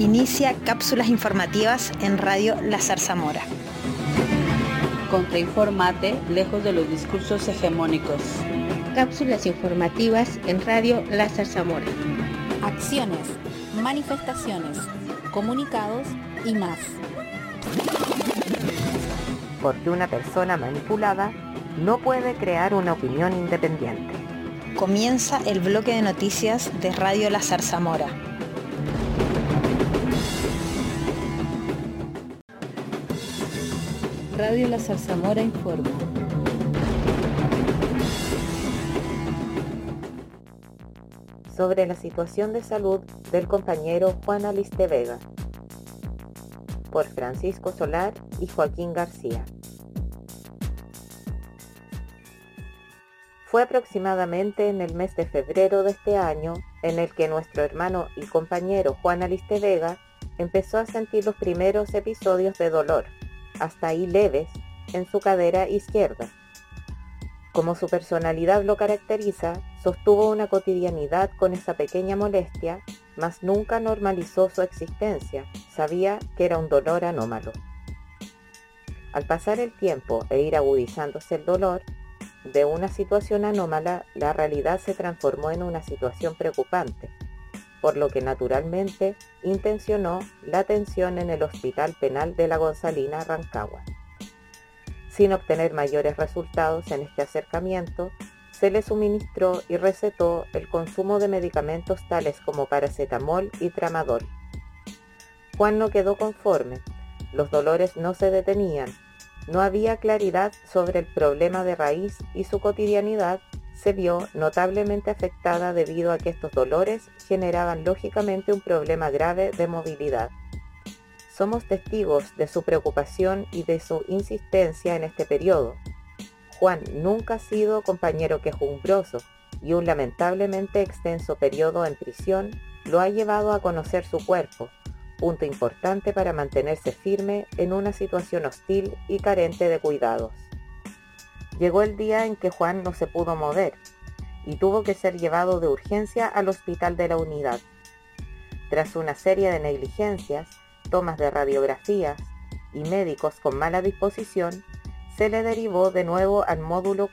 Inicia cápsulas informativas en Radio La Zarzamora. Contrainformate lejos de los discursos hegemónicos. Cápsulas informativas en Radio La Zarzamora. Acciones, manifestaciones, comunicados y más. Porque una persona manipulada no puede crear una opinión independiente. Comienza el bloque de noticias de Radio La Zarzamora. Radio La Zarzamora informa. Sobre la situación de salud del compañero Juan Alistevega, por Francisco Solar y Joaquín García. Fue aproximadamente en el mes de febrero de este año en el que nuestro hermano y compañero Juan Alistevega empezó a sentir los primeros episodios de dolor, hasta ahí leves, en su cadera izquierda. Como su personalidad lo caracteriza, sostuvo una cotidianidad con esa pequeña molestia, mas nunca normalizó su existencia, sabía que era un dolor anómalo. Al pasar el tiempo e ir agudizándose el dolor, de una situación anómala, la realidad se transformó en una situación preocupante, por lo que naturalmente intencionó la atención en el Hospital Penal de la Gonzalina, Rancagua. Sin obtener mayores resultados en este acercamiento, se le suministró y recetó el consumo de medicamentos tales como paracetamol y tramadol. Juan no quedó conforme, los dolores no se detenían, no había claridad sobre el problema de raíz y su cotidianidad se vio notablemente afectada debido a que estos dolores generaban lógicamente un problema grave de movilidad. Somos testigos de su preocupación y de su insistencia en este periodo. Juan nunca ha sido compañero quejumbroso y un lamentablemente extenso periodo en prisión lo ha llevado a conocer su cuerpo, punto importante para mantenerse firme en una situación hostil y carente de cuidados. Llegó el día en que Juan no se pudo mover y tuvo que ser llevado de urgencia al hospital de la unidad. Tras una serie de negligencias, tomas de radiografías y médicos con mala disposición, se le derivó de nuevo al módulo